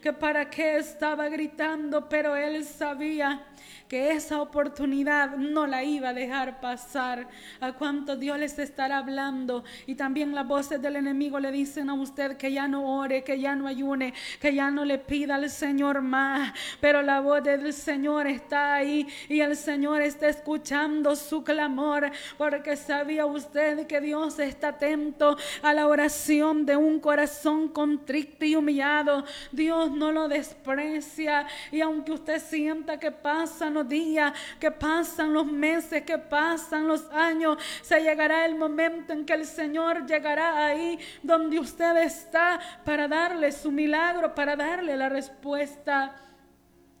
que para qué estaba gritando, pero él sabía que esa oportunidad no la iba a dejar pasar. A cuánto Dios les estará hablando, y también las voces del enemigo le dicen a usted que ya no ore, que ya no ayune, que ya no le pida al Señor más, pero la voz del Señor está ahí y el Señor está escuchando su clamor, porque sabía usted que Dios está atento a la oración de un corazón contrito y humillado. Dios no lo desprecia, y aunque usted sienta que pasan los días, que pasan los meses, que pasan los años, se llegará el momento en que el Señor llegará ahí donde usted está para darle su milagro, para darle la respuesta.